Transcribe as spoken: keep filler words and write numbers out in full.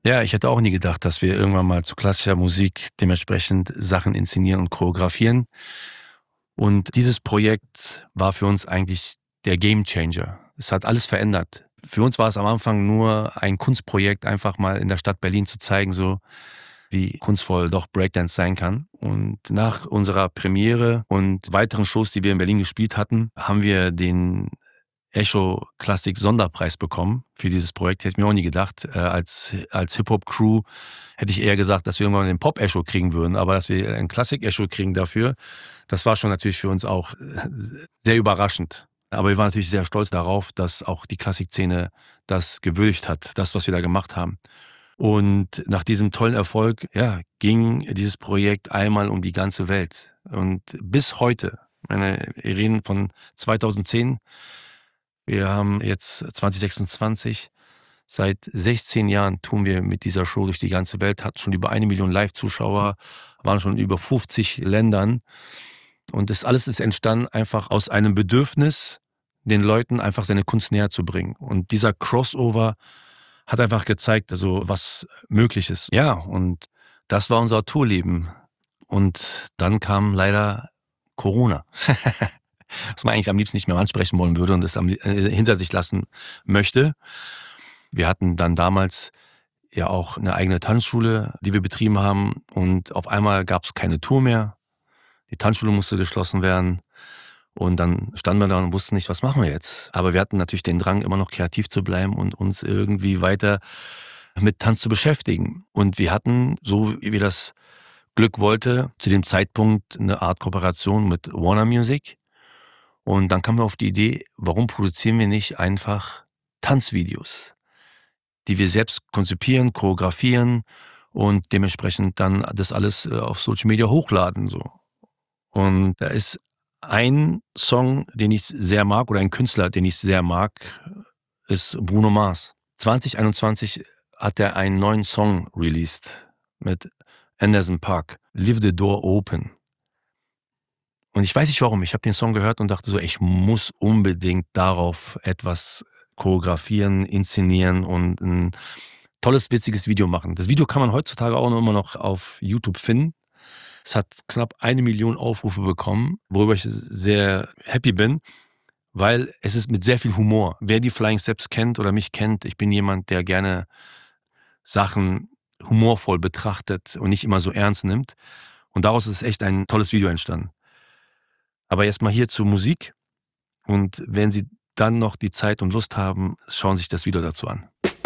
Ja, ich hätte auch nie gedacht, dass wir irgendwann mal zu klassischer Musik dementsprechend Sachen inszenieren und choreografieren. Und dieses Projekt war für uns eigentlich der Gamechanger. Es hat alles verändert. Für uns war es am Anfang nur ein Kunstprojekt, einfach mal in der Stadt Berlin zu zeigen, so wie kunstvoll doch Breakdance sein kann. Und nach unserer Premiere und weiteren Shows, die wir in Berlin gespielt hatten, haben wir den Echo Klassik Sonderpreis bekommen für dieses Projekt. Hätte ich mir auch nie gedacht. Äh, als als Hip-Hop-Crew hätte ich eher gesagt, dass wir irgendwann den Pop-Echo kriegen würden, aber dass wir ein Klassik-Echo kriegen dafür, das war schon natürlich für uns auch äh, sehr überraschend. Aber wir waren natürlich sehr stolz darauf, dass auch die Klassikszene das gewürdigt hat, das, was wir da gemacht haben. Und nach diesem tollen Erfolg, ja, ging dieses Projekt einmal um die ganze Welt. Und bis heute, meine, wir reden von zweitausendzehn, wir haben jetzt zwanzig sechsundzwanzig, seit sechzehn Jahren tun wir mit dieser Show durch die ganze Welt, hat schon über eine Million Live-Zuschauer, waren schon in über fünfzig Ländern. Und das alles ist entstanden einfach aus einem Bedürfnis, den Leuten einfach seine Kunst näher zu bringen. Und dieser Crossover hat einfach gezeigt, also was möglich ist. Ja, und das war unser Tourleben. Und dann kam leider Corona. Was man eigentlich am liebsten nicht mehr ansprechen wollen würde und es am, äh, hinter sich lassen möchte. Wir hatten dann damals ja auch eine eigene Tanzschule, die wir betrieben haben, und auf einmal gab es keine Tour mehr. Die Tanzschule musste geschlossen werden und dann standen wir da und wussten nicht, was machen wir jetzt. Aber wir hatten natürlich den Drang, immer noch kreativ zu bleiben und uns irgendwie weiter mit Tanz zu beschäftigen. Und wir hatten, so wie wir das Glück wollte, zu dem Zeitpunkt eine Art Kooperation mit Warner Music. Und dann kamen wir auf die Idee, warum produzieren wir nicht einfach Tanzvideos, die wir selbst konzipieren, choreografieren und dementsprechend dann das alles äh, auf Social Media hochladen, so. Und da ist ein Song, den ich sehr mag, oder ein Künstler, den ich sehr mag, ist Bruno Mars. zwanzig einundzwanzig hat er einen neuen Song released mit Anderson .Paak, Leave the Door Open. Und ich weiß nicht warum, ich habe den Song gehört und dachte so, ich muss unbedingt darauf etwas choreografieren, inszenieren und ein tolles, witziges Video machen. Das Video kann man heutzutage auch noch immer noch auf YouTube finden. Es hat knapp eine Million Aufrufe bekommen, worüber ich sehr happy bin, weil es ist mit sehr viel Humor. Wer die Flying Steps kennt oder mich kennt, ich bin jemand, der gerne Sachen humorvoll betrachtet und nicht immer so ernst nimmt. Und daraus ist echt ein tolles Video entstanden. Aber erstmal hier zur Musik, und wenn Sie dann noch die Zeit und Lust haben, schauen Sie sich das Video dazu an.